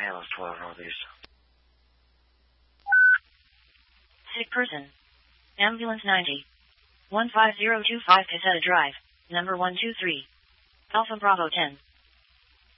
Panels 12 Northeast. Sick person. Ambulance 90. 15025 Caseta Drive, number 123. Alpha Bravo 10.